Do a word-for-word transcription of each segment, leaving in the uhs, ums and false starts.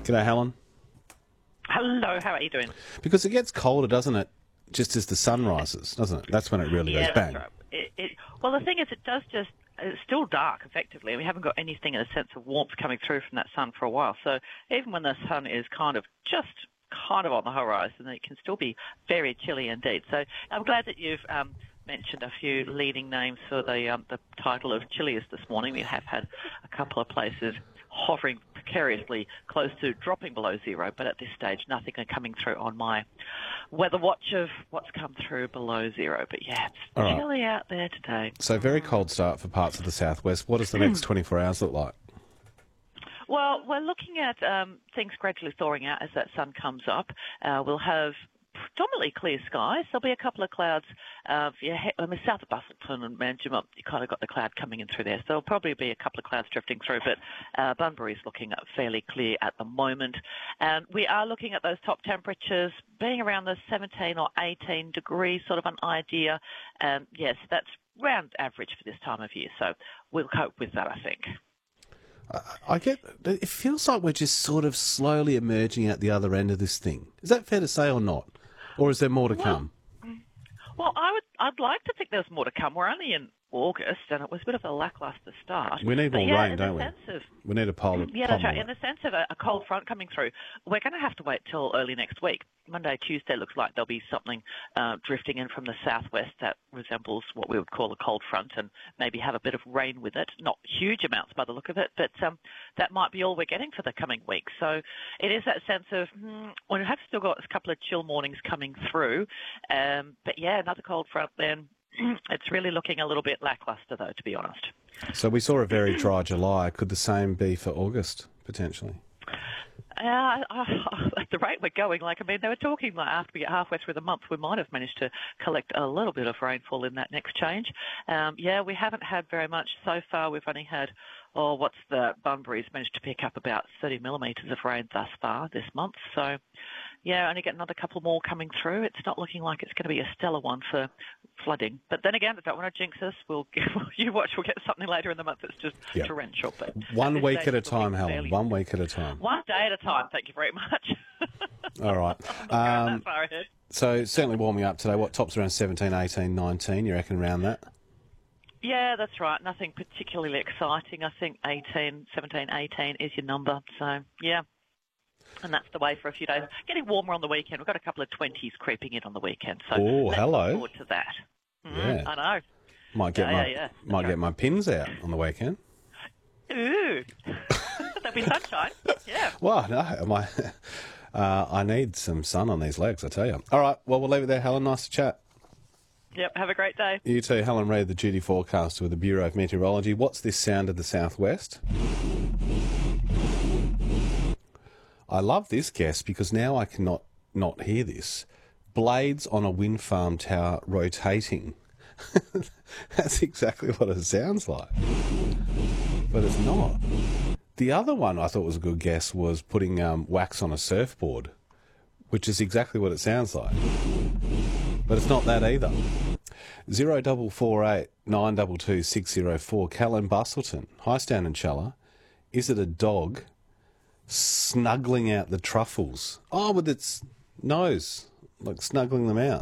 G'day, Helen. Hello, how are you doing? Because it gets colder, doesn't it, just as the sun rises, doesn't it? That's when it really yeah, goes bang. That's right. It, it, well, the thing is, it does just, it's still dark, effectively. We haven't got anything in a sense of warmth coming through from that sun for a while. So even when the sun is kind of just kind of on the horizon, it can still be very chilly indeed. So I'm glad that you've um, mentioned a few leading names for the um, the title of chilliest this morning. We have had a couple of places hovering precariously close to dropping below zero, but at this stage, nothing are coming through on my weather watch of what's come through below zero. But yeah, it's All chilly right. out there today. So very cold start for parts of the southwest. What does the next twenty-four hours look like? Well, we're looking at um, things gradually thawing out as that sun comes up. Uh, we'll have predominantly clear skies. There'll be a couple of clouds. Uh, yeah, I mean, south of Busselton and Manjimup, you kind of got the cloud coming in through there. So there'll probably be a couple of clouds drifting through, but uh, Bunbury's looking fairly clear at the moment. And we are looking at those top temperatures being around the seventeen or eighteen degrees, sort of an idea. And yes, that's round average for this time of year. So we'll cope with that, I think. I get, it feels like we're just sort of slowly emerging at the other end of this thing. Is that fair to say or not? Or is there more to well, come? Well, I would, I'd like to think there's more to come. We're only in August, and it was a bit of a lacklustre start. We need but more yeah, rain, in don't the we? Sense of, We need a polar. yeah, that's right. In the sense of a, a cold front coming through, we're going to have to wait till early next week. Monday, Tuesday looks like there'll be something uh, drifting in from the southwest that resembles what we would call a cold front, and maybe have a bit of rain with it. Not huge amounts by the look of it, but um, that might be all we're getting for the coming week. So it is that sense of, hmm, we have still got a couple of chill mornings coming through. Um, but yeah, another cold front then. It's really looking a little bit lackluster, though, to be honest. So we saw a very dry July. Could the same be for August, potentially? Uh, at the rate we're going, like, I mean, they were talking like after we get halfway through the month, we might have managed to collect a little bit of rainfall in that next change. Um, yeah, we haven't had very much so far. We've only had, oh, what's the, Bunbury's managed to pick up about thirty millimetres of rain thus far this month. So, yeah, only get another couple more coming through. It's not looking like it's going to be a stellar one for flooding. But then again, I don't want to jinx us. We'll get, you watch, we'll get something later in the month that's just yep. torrential. But one week at a time, Helen. Fairly... One week at a time. One day at a time. Thank you very much. All right. I'm not going that far ahead. So certainly warming up today. What, tops around seventeen, eighteen, nineteen? You reckon around that? Yeah, that's right. Nothing particularly exciting. I think eighteen, seventeen, eighteen is your number. So, yeah. And that's the way for a few days. Getting warmer on the weekend. We've got a couple of twenties creeping in on the weekend. So oh, let's hello. look forward to that. Mm, yeah. I know. Might get yeah, my yeah, yeah. might right. get my pins out on the weekend. Ooh. There'll be sunshine. Yeah. Well, no, my, uh, I need some sun on these legs, I tell you. All right, well, we'll leave it there, Helen. Nice to chat. Yep, have a great day. You too. Helen Reid, the duty forecaster with the Bureau of Meteorology. What's this sound of the southwest? I love this guess because now I cannot not hear this. Blades on a wind farm tower rotating. That's exactly what it sounds like. But it's not. The other one I thought was a good guess was putting um, wax on a surfboard, which is exactly what it sounds like. But it's not that either. Zero double four eight nine double two six zero four. Callan Busselton. Hi, Stan and Chella. Is it a dog snuggling out the truffles? Oh, with its nose, like snuggling them out.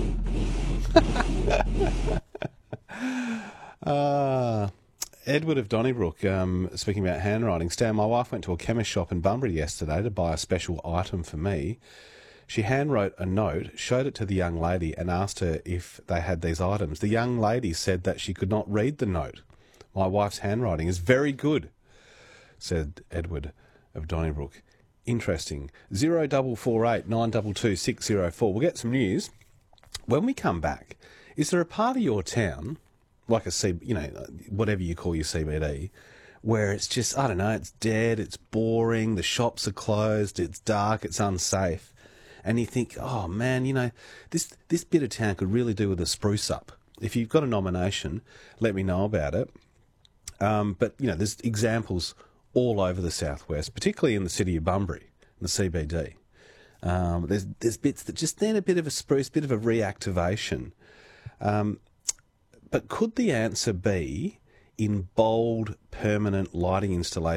uh, Edward of Donnybrook, um, speaking about handwriting. Stan, my wife went to a chemist shop in Bunbury yesterday to buy a special item for me. She handwrote a note, showed it to the young lady and asked her if they had these items. The young lady said that she could not read the note. My wife's handwriting is very good, said Edward of Donnybrook. Interesting. Zero double four eight nine double two six zero four. We'll get some news. When we come back, is there a part of your town, like a C, you know, whatever you call your C B D, where it's just, I don't know, it's dead, it's boring, the shops are closed, it's dark, it's unsafe, and you think, oh man, you know, this this bit of town could really do with a spruce up. If you've got a nomination, let me know about it. Um, but, you know, there's examples all over the southwest, particularly in the city of Bunbury, the C B D. Um, there's there's bits that just need a bit of a spruce, bit of a reactivation. Um, but could the answer be in bold, permanent lighting installations?